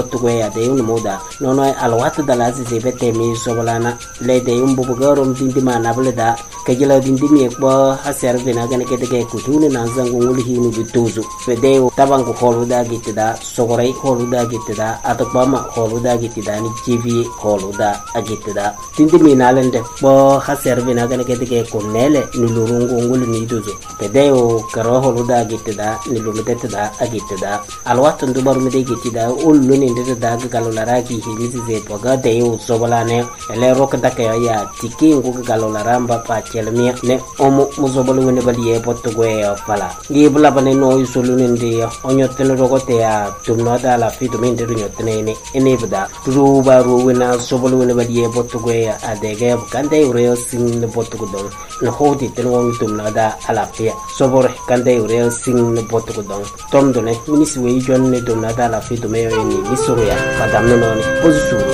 tuwe de un moda nono alwat dala si bete mi sobolana le de un bubugarum dindima na bulda kajila dindimi ko haserve na gane kete kutune na zangu nguli hinu bituzu fede tabangu holuda gitida sogore holuda gitida atopama holuda gitida ni tv holuda agitida dindimi na lende bo haserve na gane kete kunele nulurungu nguli ni duzu fede karo holuda gitida nilumete agitida alwat ndubar mede gitida uluni ndete daga galolara ki hilizi ze poga de sobolane ele rok dake ya tiki ngu galolara mba pa chelmia ne omo muzobolu wene baliye potugwe pala gibla bane no isolune ndi onyotene rogote ya tumno dala fitu mende nyotene ne enebda ruba ruwena sobolu wene baliye potugwe adege kande ureo sing potugudon no hodi tenwon tumno da alafia sobor kande ureo sing potugudon tomdone minisi we jonne tumno dala fitu me ni misuruya kadamno noni pozisuru